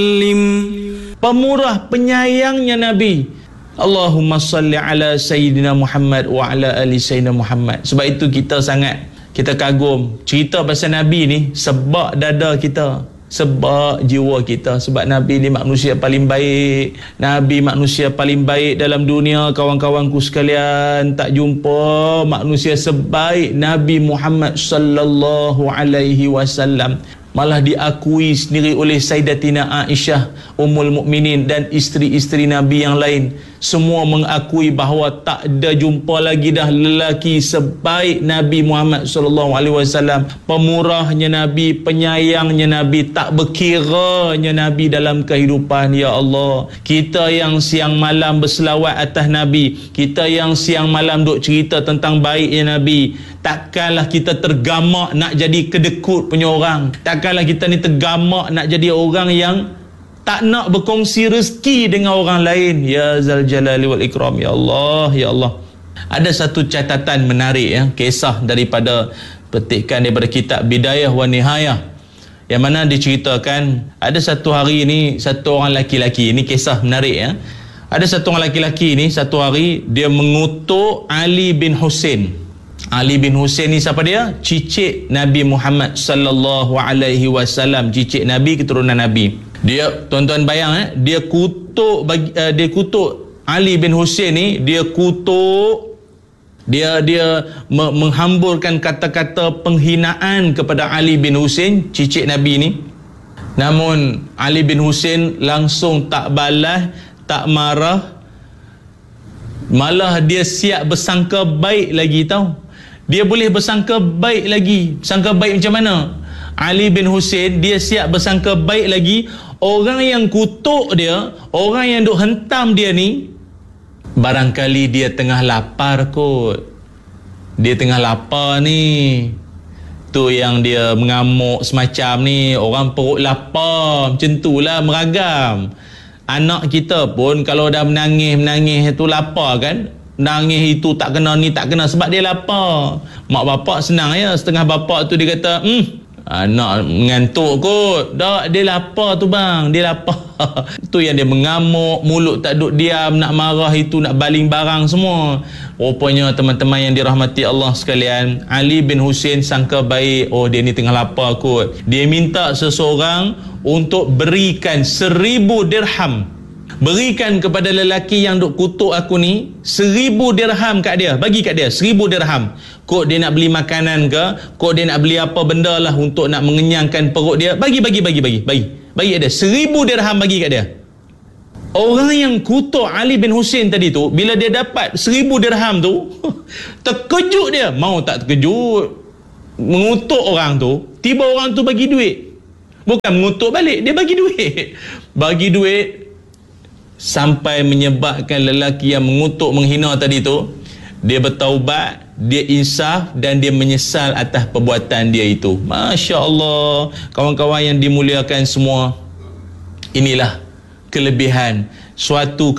Pemurah penyayangnya Nabi. Allahumma salli ala Sayyidina Muhammad wa ala ali Sayyidina Muhammad. Sebab itu kita kagum cerita pasal Nabi ni, sebab dada kita, sebab jiwa kita. Sebab Nabi ni manusia paling baik. Nabi manusia paling baik dalam dunia. Kawan-kawanku sekalian, tak jumpa manusia sebaik Nabi Muhammad sallallahu alaihi wasallam. Malah diakui sendiri oleh Sayyidatina Aisyah Ummul Mukminin dan isteri-isteri Nabi yang lain. Semua mengakui bahawa tak ada jumpa lagi dah lelaki sebaik Nabi Muhammad sallallahu alaihi wasallam. Pemurahnya Nabi, penyayangnya Nabi, tak berkiranya Nabi dalam kehidupan. Ya Allah, kita yang siang malam berselawat atas Nabi, kita yang siang malam duk cerita tentang baiknya Nabi, takkanlah kita tergamak nak jadi kedekut punya orang. Takkanlah kita ni tergamak nak jadi orang yang tak nak berkongsi rezeki dengan orang lain. Ya Zal Jalali wal Ikram. Ya Allah, ya Allah. Ada satu catatan menarik ya, kisah daripada petikan daripada kitab Bidayah wa Nihayah, yang mana diceritakan ada satu hari ni satu orang laki-laki, ini kisah menarik ya. Ada satu orang laki-laki ni satu hari dia mengutuk Ali bin Husain. Ali bin Husain ni siapa dia? Cicit Nabi Muhammad sallallahu alaihi wasallam, cicit Nabi, keturunan Nabi. Dia, tuan-tuan bayang dia kutuk Ali bin Husain ni, dia kutuk, dia menghamburkan kata-kata penghinaan kepada Ali bin Husain, cicit Nabi ni. Namun Ali bin Husain langsung tak balas, tak marah, malah dia siap bersangka baik lagi tau. Dia boleh bersangka baik lagi. Sangka baik macam mana? Ali bin Husain dia siap bersangka baik lagi. Orang yang kutuk dia, orang yang duk hentam dia ni, barangkali dia tengah lapar kot. Dia tengah lapar ni. Tu yang dia mengamuk semacam ni. Orang perut lapar, macam tu lah, meragam. Anak kita pun kalau dah menangis tu lapar kan. Nangis itu tak kena, ni tak kena, sebab dia lapar. Mak bapak senang ya. Setengah bapak tu dia kata, anak mengantuk kot. Tak, dia lapar tu bang, dia lapar. Tu yang dia mengamuk, mulut tak duk diam, nak marah itu, nak baling barang semua. Rupanya teman-teman yang dirahmati Allah sekalian, Ali bin Husain sangka baik, oh dia ni tengah lapar kot. Dia minta seseorang untuk berikan 1000 dirham. Berikan kepada lelaki yang duk kutuk aku ni 1000 dirham kat dia. Bagi kat dia 1000 dirham. Kok dia nak beli makanan ke, kok dia nak beli apa benda lah untuk nak mengenyangkan perut dia. Bagi dia 1000 dirham, bagi kat dia. Orang yang kutuk Ali bin Husain tadi tu, bila dia dapat 1000 dirham tu, terkejut dia. Mau tak terkejut, mengutuk orang tu, tiba orang tu bagi duit. Bukan mengutuk balik, dia bagi duit. Bagi duit sampai menyebabkan lelaki yang mengutuk, menghina tadi tu, dia bertaubat, dia insaf dan dia menyesal atas perbuatan dia itu. Masya Allah, kawan-kawan yang dimuliakan semua, inilah kelebihan, suatu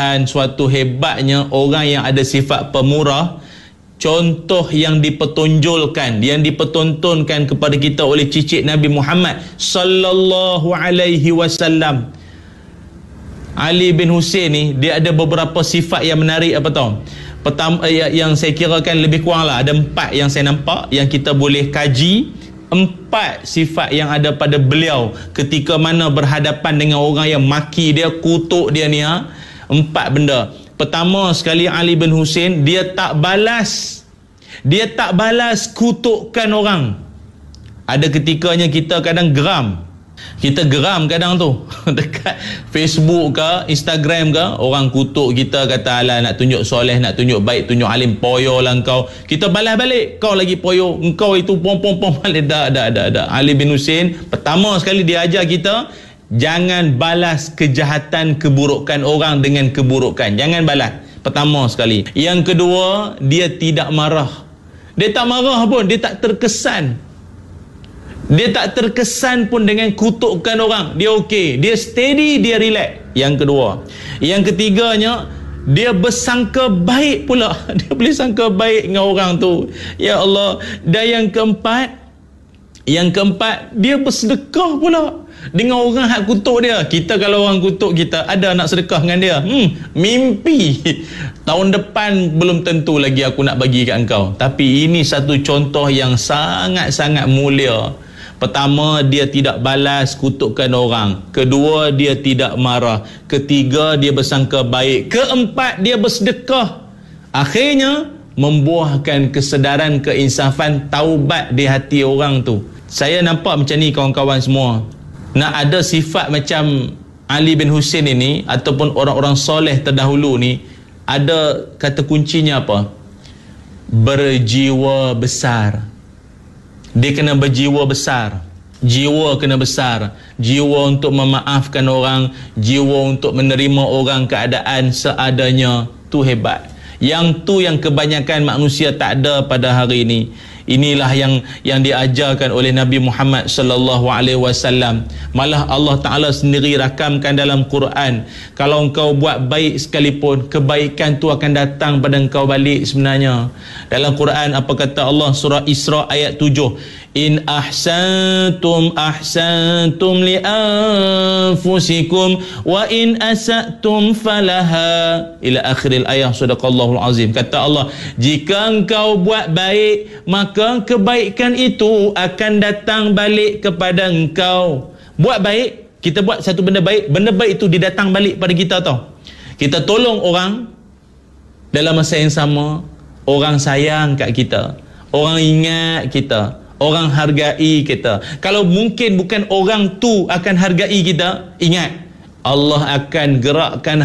hebatnya orang yang ada sifat pemurah. Contoh yang dipertonjolkan, yang dipertontonkan kepada kita oleh cicit Nabi Muhammad sallallahu alaihi wasallam. Ali bin Husain ni dia ada beberapa sifat yang menarik, apa tahu? Pertama, yang saya kirakan lebih kurang lah ada 4 yang saya nampak yang kita boleh kaji. 4 sifat yang ada pada beliau ketika mana berhadapan dengan orang yang maki dia, kutuk dia ni 4 benda. Pertama sekali, Ali bin Husain dia tak balas kutukan orang. Ada ketikanya kita kadang geram. Kita geram kadang tu dekat Facebook ke Instagram ke, orang kutuk kita, kata alah nak tunjuk soleh, nak tunjuk baik, tunjuk alim, poyo lah engkau. Kita balas balik, kau lagi poyo, engkau itu pom balik. Dah. Ali bin Husain pertama sekali dia ajar kita, jangan balas kejahatan, keburukan orang dengan keburukan. Jangan balas. Pertama sekali. Yang kedua, dia tidak marah. Dia tak marah pun, dia tak terkesan. Dia tak terkesan pun dengan kutukan orang. Dia okey, dia steady, dia relax. Yang kedua. Yang ketiganya, dia bersangka baik pula. Dia boleh sangka baik dengan orang tu. Ya Allah. Dan yang keempat, dia bersedekah pula. dengan orang hak kutuk dia. Kita kalau orang kutuk kita, ada nak sedekah dengan dia, mimpi. Tahun depan belum tentu lagi aku nak bagi kat engkau. Tapi ini satu contoh yang sangat-sangat mulia. Pertama, dia tidak balas kutukan orang. Kedua, dia tidak marah. Ketiga, dia bersangka baik. Keempat, dia bersedekah. Akhirnya membuahkan kesedaran, keinsafan, taubat di hati orang tu. Saya nampak macam ni kawan-kawan semua. Nak ada sifat macam Ali bin Husain ini ataupun orang-orang soleh terdahulu ni, ada kata kuncinya apa? Berjiwa besar. Dia kena berjiwa besar. Jiwa kena besar. Jiwa untuk memaafkan orang, jiwa untuk menerima orang keadaan seadanya. Tu hebat. Yang tu yang kebanyakan manusia tak ada pada hari ini. Inilah yang diajarkan oleh Nabi Muhammad sallallahu alaihi wasallam. Malah Allah Taala sendiri rakamkan dalam Quran, kalau engkau buat baik sekalipun, kebaikan tu akan datang pada engkau balik sebenarnya. Dalam Quran apa kata Allah, surah Isra ayat 7, in ahsantum ahsantum li anfusikum wa in asatum falaha, ila akhiril ayat. Sadaqallahul azim. Kata Allah, jika engkau buat baik, maka kebaikan itu akan datang balik kepada engkau. Buat baik, kita buat satu benda baik, benda baik itu didatang balik pada kita tau. Kita tolong orang, dalam masa yang sama orang sayang kat kita, orang ingat kita, orang hargai kita. Kalau mungkin bukan orang tu akan hargai kita, ingat, Allah akan gerakkan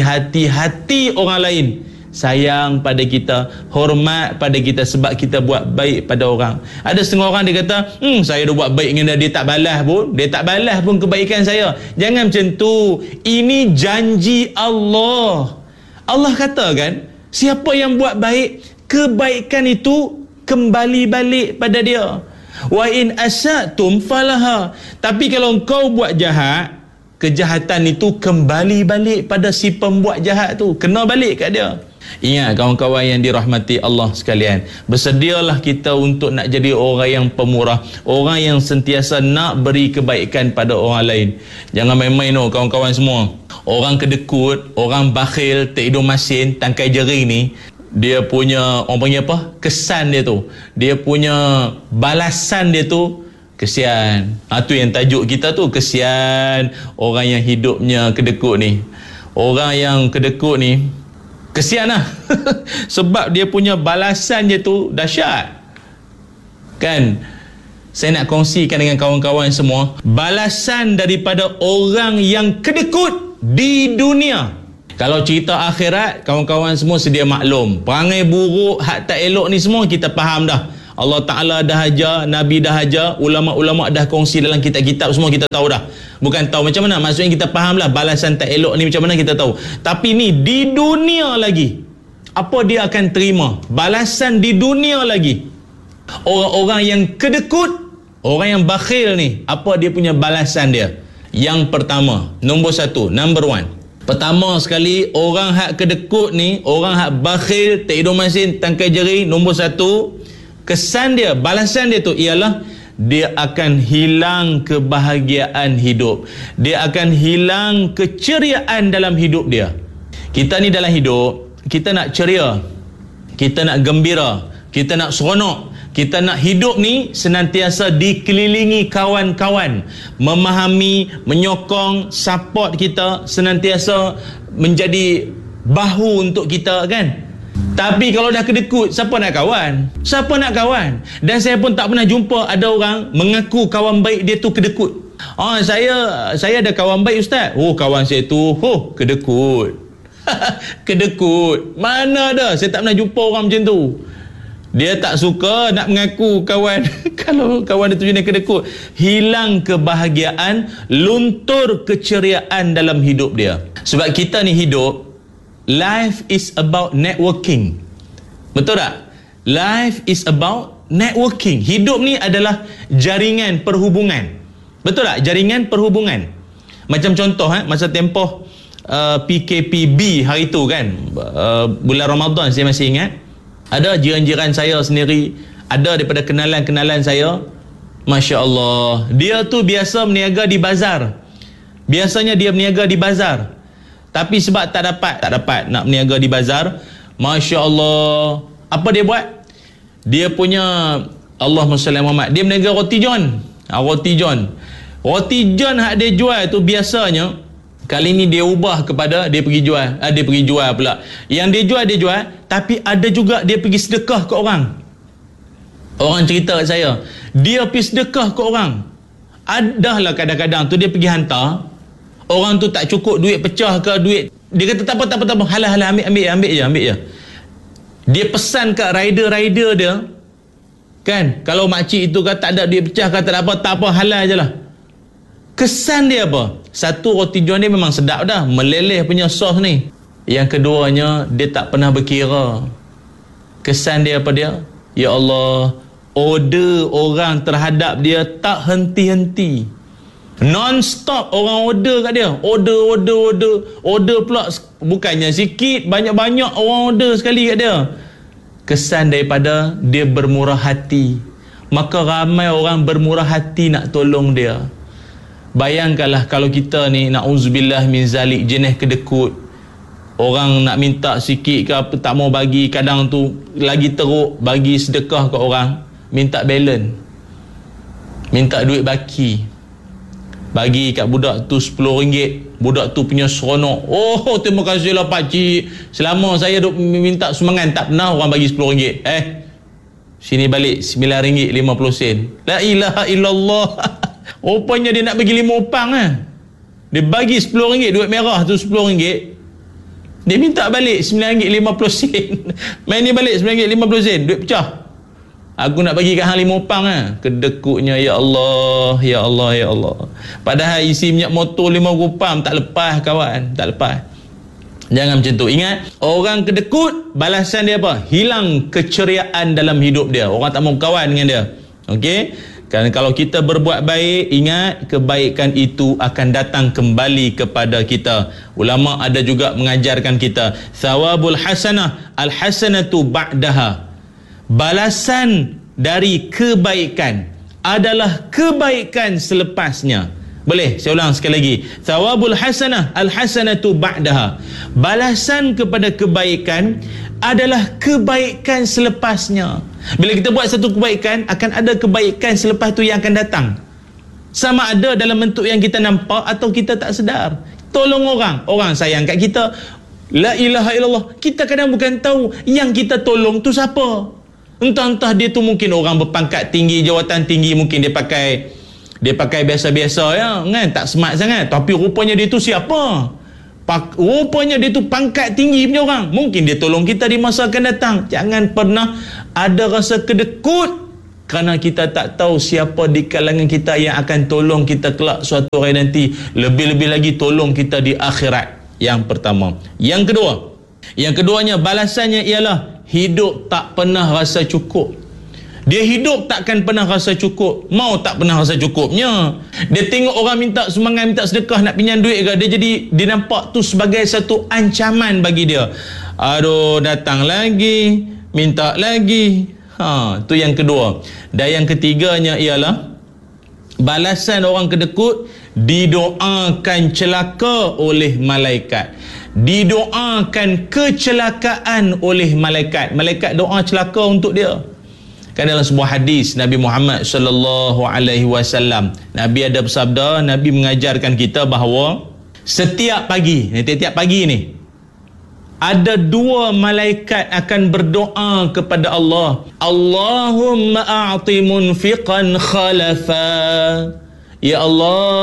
hati orang lain sayang pada kita, hormat pada kita sebab kita buat baik pada orang. Ada setengah orang dia kata, saya dah buat baik dengan dia, tak balas pun kebaikan saya. Jangan macam tu. Ini janji Allah. Allah katakan, siapa yang buat baik, kebaikan itu kembali balik pada dia. Wa in asatum falaha. Tapi kalau kau buat jahat, kejahatan itu kembali balik pada si pembuat jahat tu, kena balik kat dia. Ingat kawan-kawan yang dirahmati Allah sekalian, bersedialah kita untuk nak jadi orang yang pemurah, orang yang sentiasa nak beri kebaikan pada orang lain. Jangan main-main kawan-kawan semua. Orang kedekut, orang bakhil, tak hidung masin, tangkai jering ni, dia punya, orang panggil apa, kesan dia tu, dia punya balasan dia tu, kesian. Tu yang tajuk kita tu, kesian orang yang hidupnya kedekut ni. Orang yang kedekut ni kesian lah. Sebab dia punya balasan dia tu dahsyat. Kan? Saya nak kongsikan dengan kawan-kawan semua, balasan daripada orang yang kedekut di dunia. Kalau cerita akhirat, kawan-kawan semua sedia maklum. Perangai buruk, hak tak elok ni semua kita faham dah. Allah Ta'ala dah ajar, Nabi dah ajar, ulama-ulama dah kongsi dalam kitab-kitab, semua kita tahu dah. Bukan tahu macam mana, maksudnya kita faham lah balasan tak elok ni macam mana kita tahu. Tapi ni di dunia lagi, apa dia akan terima? Balasan di dunia lagi. Orang-orang yang kedekut, orang yang bakhil ni, apa dia punya balasan dia? Yang pertama, nombor satu, number one. Pertama sekali, orang hak kedekut ni, orang hak bakhil, tak hidung masin, tangkai jering, nombor satu, kesan dia, balasan dia tu ialah dia akan hilang kebahagiaan hidup. Dia akan hilang keceriaan dalam hidup dia. Kita ni dalam hidup, kita nak ceria, kita nak gembira, kita nak seronok, kita nak hidup ni senantiasa dikelilingi kawan-kawan, memahami, menyokong, support kita, senantiasa menjadi bahu untuk kita, kan? Tapi kalau dah kedekut, siapa nak kawan? Siapa nak kawan? Dan saya pun tak pernah jumpa ada orang mengaku kawan baik dia tu kedekut. Saya ada kawan baik ustaz. Kawan saya tu kedekut. Kedekut. Mana ada? Saya tak pernah jumpa orang macam tu. Dia tak suka nak mengaku kawan. Kalau kawan dia tu jenis kedekut, hilang kebahagiaan, luntur keceriaan dalam hidup dia. Sebab kita ni hidup, life is about networking. Betul tak? Life is about networking. Hidup ni adalah jaringan perhubungan. Betul tak? Jaringan perhubungan. Macam contoh, masa tempoh PKPB hari tu kan, bulan Ramadan, saya masih ingat, ada jiran-jiran saya sendiri, ada daripada kenalan-kenalan saya, Masya Allah. Dia tu biasa berniaga di bazar. Biasanya dia berniaga di bazar. Tapi sebab tak dapat nak berniaga di bazar, Masya Allah, apa dia buat? Dia punya, Allahumma salli Muhammad, dia berniaga roti john. Roti john hak dia jual tu biasanya, kali ni dia ubah kepada dia pergi jual pula. Yang dia jual, tapi ada juga dia pergi sedekah ke orang. Orang cerita kat saya, dia pergi sedekah ke orang. Adahlah kadang-kadang tu dia pergi hantar, orang tu tak cukup duit pecah ke duit, dia kata tak apa, halah ambil je. Dia pesan kat rider dia, kan, kalau makcik itu kata tak ada duit pecah, kata tak apa, halal je lah. Kesan dia apa? Satu, roti john dia memang sedap dah, meleleh punya sos ni. Yang keduanya, dia tak pernah berkira. Kesan dia apa dia? Ya Allah, order orang terhadap dia tak henti-henti, non-stop orang order kat dia. Order pula, bukannya sikit, banyak-banyak orang order sekali kat dia. Kesan daripada dia bermurah hati. Maka ramai orang bermurah hati nak tolong dia. Bayangkanlah kalau kita ni, na'udzubillah min zalik, jenis kedekut. Orang nak minta sikit ke apa, tak mau bagi. Kadang tu lagi teruk, bagi sedekah ke orang, minta balance, minta duit baki, bagi kat budak tu RM10. Budak tu punya seronok. Oh, terima kasihlah pakcik, selama saya duk minta sumbangan tak pernah orang bagi RM10. Sini balik RM9.50. La ilaha illallah. Rupanya dia nak bagi 5 upang Dia bagi RM10, duit merah tu RM10. Dia minta balik RM9.50. Main ni balik RM9.50, duit pecah. Aku nak bagi kat hang 5 upang Kedekutnya, ya Allah. Padahal isi minyak motor 5 upang, tak lepas kawan, tak lepas. Jangan macam tu. Ingat, orang kedekut, balasan dia apa? Hilang keceriaan dalam hidup dia. Orang tak mau kawan dengan dia. Okey? Kan kalau kita berbuat baik, ingat kebaikan itu akan datang kembali kepada kita. Ulama ada juga mengajarkan kita, thawabul hasanah al-hasanatu ba'daha. Balasan dari kebaikan adalah kebaikan selepasnya. Boleh saya ulang sekali lagi, thawabul hasanah al-hasanatu ba'daha. Balasan kepada kebaikan adalah kebaikan selepasnya. Bila kita buat satu kebaikan, akan ada kebaikan selepas tu yang akan datang. Sama ada dalam bentuk yang kita nampak atau kita tak sedar. Tolong orang sayang kat kita, la ilaha illallah, kita kadang bukan tahu yang kita tolong tu siapa. Entah dia tu mungkin orang berpangkat tinggi, jawatan tinggi, mungkin dia pakai biasa-biasa kan, tak smart sangat, tapi rupanya dia tu siapa? Rupanya dia tu pangkat tinggi punya orang. Mungkin dia tolong kita di masa akan datang. Jangan pernah ada rasa kedekut, kerana kita tak tahu siapa di kalangan kita yang akan tolong kita kelak suatu hari nanti. Lebih-lebih lagi tolong kita di akhirat. Yang pertama. Yang keduanya, balasannya ialah hidup tak pernah rasa cukup. Dia hidup takkan pernah rasa cukup. Mau tak pernah rasa cukupnya. Dia tengok orang minta sumbangan, minta sedekah, nak pinjam duit ke, dia nampak tu sebagai satu ancaman bagi dia. Aduh, datang lagi, minta lagi. Tu yang kedua. Dan yang ketiganya ialah balasan orang kedekut, didoakan celaka oleh malaikat. Didoakan kecelakaan oleh malaikat. Malaikat doa celaka untuk dia. Kan dalam sebuah hadis Nabi Muhammad sallallahu alaihi wasallam, Nabi ada bersabda, Nabi mengajarkan kita bahawa setiap pagi ni ada 2 malaikat akan berdoa kepada Allah. Allahumma a'ti munfiqan khalafa. Ya Allah,